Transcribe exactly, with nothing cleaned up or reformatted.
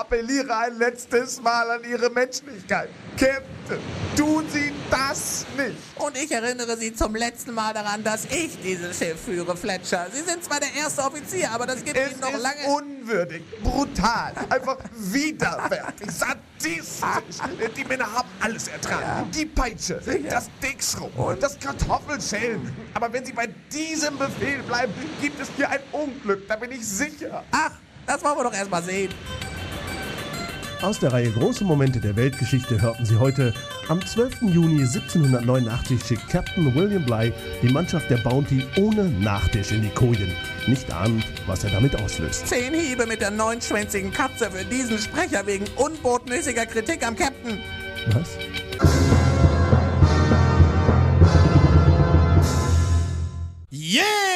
appelliere ein letztes Mal an Ihre Menschlichkeit. Captain, tun Sie das nicht. Und ich erinnere Sie zum letzten Mal daran, dass ich dieses Schiff führe, Fletcher. Sie sind zwar der erste Offizier, aber das gibt Es Ihnen noch ist lange... unwürdig, brutal, einfach widerwärtig, sadistisch. Die Männer haben alles ertragen. Ja. Die Peitsche, sicher. Das Dixrum und das Kartoffelschälen. Aber wenn Sie bei diesem Befehl bleiben, gibt es hier ein Unglück, da bin ich sicher. Ach, das wollen wir doch erst mal sehen. Aus der Reihe Große Momente der Weltgeschichte hörten Sie heute: Am zwölften Juni siebzehnhundertneunundachtzig schickt Captain William Bligh die Mannschaft der Bounty ohne Nachtisch in die Kojen. Nicht ahnend, was er damit auslöst. Zehn Hiebe mit der neunschwänzigen Katze für diesen Sprecher wegen unbotmäßiger Kritik am Captain. Was? Yeah!